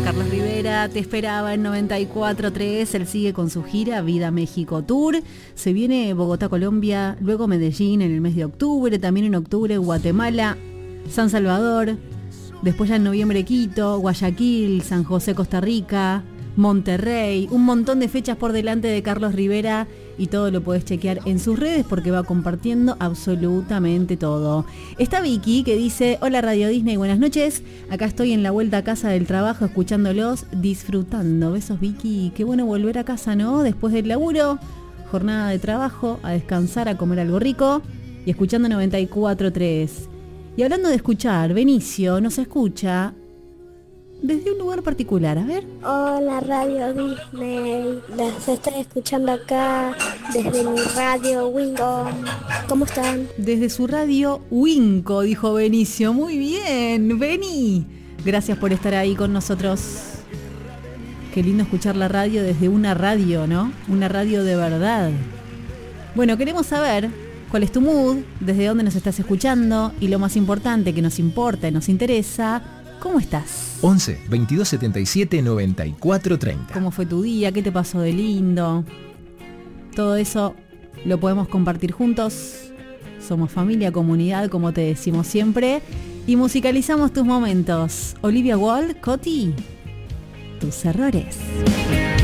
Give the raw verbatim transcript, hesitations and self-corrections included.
Carlos Rivera te esperaba en noventa y cuatro punto tres. Él sigue con su gira Vida México Tour. Se viene Bogotá, Colombia, luego Medellín en el mes de octubre, también en octubre Guatemala, San Salvador, después ya en noviembre Quito, Guayaquil, San José, Costa Rica, Monterrey. Un montón de fechas por delante de Carlos Rivera y todo lo podés chequear en sus redes porque va compartiendo absolutamente todo. Está Vicky que dice: hola Radio Disney, buenas noches. Acá estoy en la vuelta a casa del trabajo escuchándolos, disfrutando. Besos Vicky, qué bueno volver a casa, ¿no? Después del laburo, jornada de trabajo, a descansar, a comer algo rico y escuchando noventa y cuatro punto tres. Y hablando de escuchar, Benicio nos escucha desde un lugar particular, a ver. Hola Radio Disney, las estoy escuchando acá desde mi radio Wingo. ¿Cómo están? Desde su radio Winco, dijo Benicio. Muy bien, Beni. Gracias por estar ahí con nosotros. Qué lindo escuchar la radio desde una radio, ¿no? Una radio de verdad. Bueno, queremos saber cuál es tu mood, desde dónde nos estás escuchando y lo más importante que nos importa y nos interesa, ¿cómo estás? once, veintidós setenta y siete, noventa y cuatro treinta. ¿Cómo fue tu día? ¿Qué te pasó de lindo? Todo eso lo podemos compartir juntos. Somos familia, comunidad, como te decimos siempre. Y musicalizamos tus momentos. Olivia Wilde, Coti, tus errores.